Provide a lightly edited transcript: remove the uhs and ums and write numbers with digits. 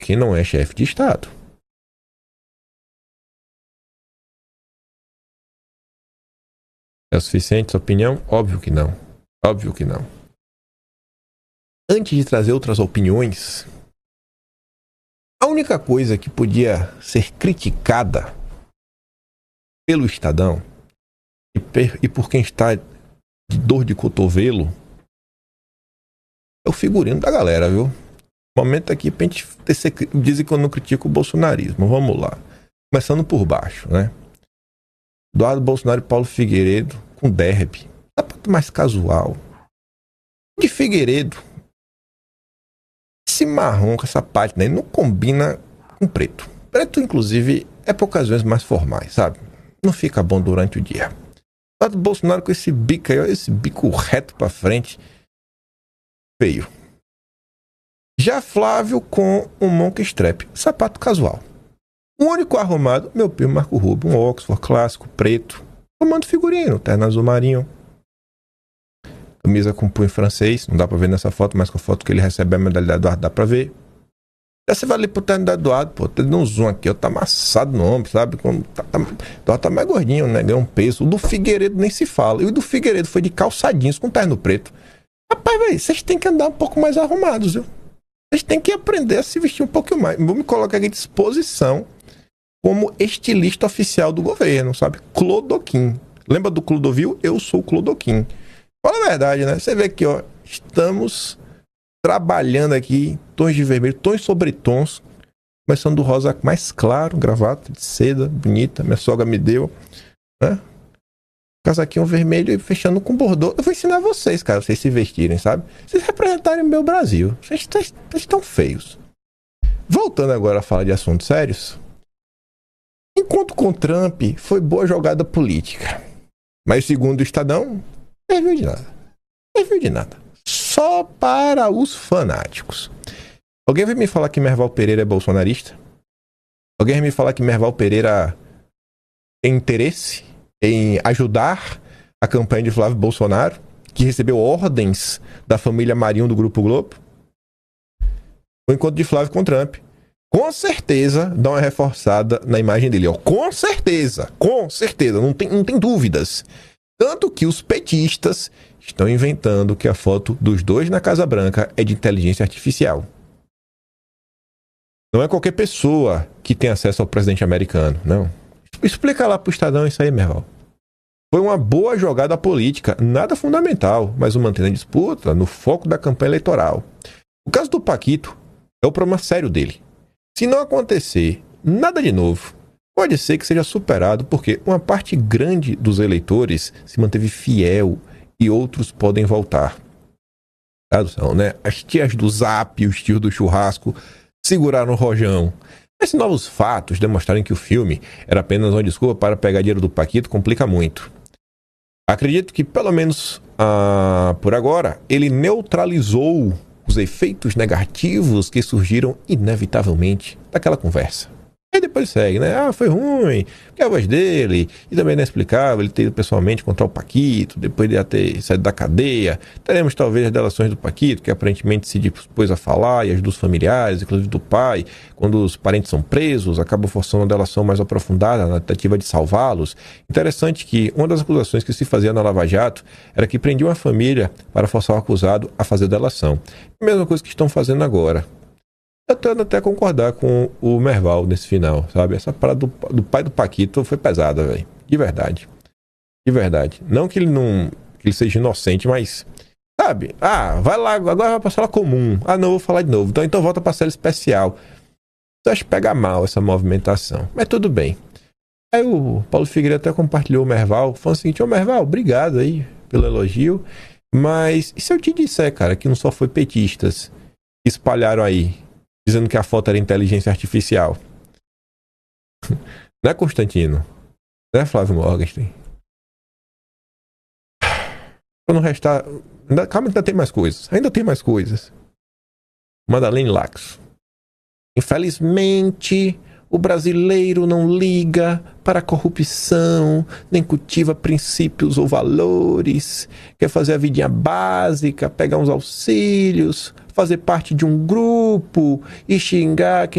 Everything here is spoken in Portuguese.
que não é chefe de Estado. É o suficiente sua opinião? Óbvio que não. Óbvio que não. Antes de trazer outras opiniões, a única coisa que podia ser criticada pelo Estadão e por quem está de dor de cotovelo é o figurino da galera, viu? Momento aqui pra gente dizem que eu não critico o bolsonarismo. Vamos lá. Começando por baixo, né? Eduardo Bolsonaro e Paulo Figueiredo com derby. Sapato mais casual. De Figueiredo. Esse marrom com essa pátina aí não combina com preto. Preto, inclusive, é por ocasiões mais formais, sabe? Não fica bom durante o dia. Eduardo Bolsonaro com esse bico aí, esse bico reto pra frente. Feio. Já Flávio com um Monk Strap, sapato casual. O único arrumado, meu primo Marco Rubio, um Oxford clássico, preto, comando figurino, terno azul marinho, camisa com punho francês, não dá pra ver nessa foto, mas com a foto que ele recebe a medalha da Eduardo dá pra ver. Já você vai ali pro terno da Eduardo, pô, tá dando um zoom aqui, ó, tá amassado no ombro, sabe? Eduardo tá mais gordinho, né? Ganhou um peso. O do Figueiredo nem se fala. E o do Figueiredo foi de calçadinhos com terno preto. Rapaz, velho, vocês têm que andar um pouco mais arrumados, viu? Vocês têm que aprender a se vestir um pouquinho mais. Vou me colocar aqui à disposição como estilista oficial do governo, sabe? Clodovil. Lembra do Clodovil? Eu sou o Clodovil. Fala a verdade, né? Você vê aqui, ó. Estamos trabalhando aqui tons de vermelho, tons sobre tons. Começando do rosa mais claro, gravata de seda, bonita. Minha sogra me deu, né? Casaquinho vermelho e fechando com bordô. Eu vou ensinar vocês, cara, vocês se vestirem, sabe? Vocês representarem o meu Brasil. Vocês estão feios. Voltando agora a falar de assuntos sérios. Enquanto com Trump foi boa jogada política. Mas segundo o Estadão, não serviu de nada. Não serviu de nada. Só para os fanáticos. Alguém vai me falar que Merval Pereira é bolsonarista? Alguém vai me falar que Merval Pereira tem interesse em ajudar a campanha de Flávio Bolsonaro, que recebeu ordens da família Marinho do Grupo Globo? O encontro de Flávio com Trump com certeza dá uma reforçada na imagem dele, ó. Com certeza, não tem dúvidas. Tanto que os petistas estão inventando que a foto dos dois na Casa Branca é de inteligência artificial. Não é qualquer pessoa que tem acesso ao presidente americano, não. Explica lá pro Estadão isso aí, Merval. Foi uma boa jogada política, nada fundamental, mas o mantendo a disputa no foco da campanha eleitoral. O caso do Paquito é o problema sério dele. Se não acontecer nada de novo, pode ser que seja superado, porque uma parte grande dos eleitores se manteve fiel e outros podem voltar. Tradução, né? As tias do Zap e os tios do churrasco seguraram o rojão. Esses novos fatos demonstrarem que o filme era apenas uma desculpa para pegar dinheiro do Paquito complica muito. Acredito que, pelo menos por agora, ele neutralizou os efeitos negativos que surgiram inevitavelmente daquela conversa. Aí depois segue, né? Ah, foi ruim, porque a voz dele, e também não é explicável, ele ter ido pessoalmente contra o Paquito, depois de ter saído da cadeia. Teremos talvez as delações do Paquito, que aparentemente se dispôs a falar, e as dos familiares, inclusive do pai, quando os parentes são presos, acaba forçando uma delação mais aprofundada na tentativa de salvá-los. Interessante que uma das acusações que se fazia na Lava Jato era que prendiam a família para forçar o acusado a fazer delação. A mesma coisa que estão fazendo agora. Eu tento até concordar com o Merval nesse final, sabe? Essa parada do pai do Paquito foi pesada, velho. De verdade. De verdade. Não que ele seja inocente, mas, sabe? Ah, vai lá, agora vai pra sala comum. Ah, não, vou falar de novo. Então volta pra sala especial. Eu acho que pega mal essa movimentação. Mas tudo bem. Aí o Paulo Figueiredo até compartilhou o Merval, falando o seguinte: ô Merval, obrigado aí pelo elogio. Mas e se eu te disser, cara, que não só foi petistas que espalharam aí, dizendo que a foto era inteligência artificial? Não é, Constantino? Não é, Flávio Morgenstern? Pra não restar... Calma, ainda tem mais coisas. Ainda tem mais coisas. Madalene Lax. Infelizmente, O brasileiro não liga para a corrupção, nem cultiva princípios ou valores, quer fazer a vidinha básica, pegar uns auxílios, fazer parte de um grupo e xingar quem